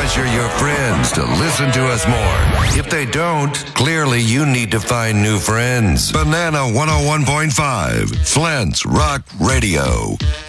pressure your friends to listen to us more. If they don't, clearly you need to find new friends. Banana 101.5, Flint's Rock Radio.